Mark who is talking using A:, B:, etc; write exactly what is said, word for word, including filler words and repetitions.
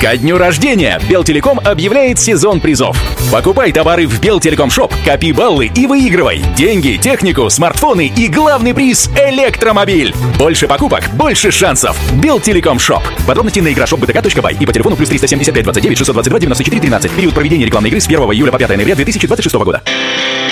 A: Ко дню рождения Белтелеком объявляет сезон призов. Покупай товары в Белтелеком Шоп, копи баллы и выигрывай деньги, технику, смартфоны и главный приз — электромобиль. Больше покупок, больше шансов. Белтелеком Шоп. Подробности на игра шоп бэ тэ ка точка бай и по телефону плюс триста семьдесят пять двадцать девять шестьсот двадцать два девяносто четыре тринадцать. Период проведения рекламной игры с первого июля по пятое ноября две тысячи двадцать шестого года.